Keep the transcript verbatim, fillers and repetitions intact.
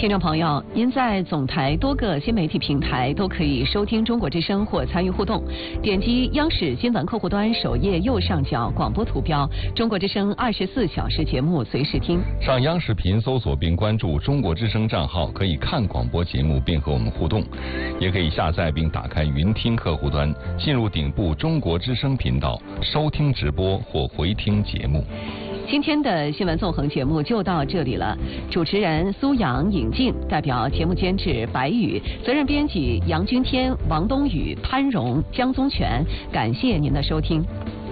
听众朋友，您在总台多个新媒体平台都可以收听中国之声或参与互动。点击央视新闻客户端首页右上角广播图标，中国之声二十四小时节目随时听。 上央视频搜索并关注中国之声账号，可以看广播节目并和我们互动。也可以下载并打开云听客户端，进入顶部中国之声频道，收听直播或回听节目。 今天的新闻纵横节目就到这里了，主持人苏阳、尹静，代表节目监制白宇，责任编辑杨君天、王冬雨、潘荣、江宗全，感谢您的收听。